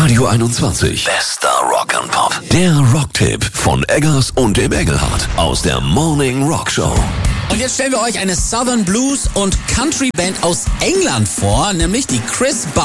Radio 21. Bester Rock and Pop. Der Rocktipp von Eggers und dem Engelhardt aus der Morning Rock Show. Und jetzt stellen wir euch eine Southern Blues und Country Band aus England vor, nämlich die Chris Barnes.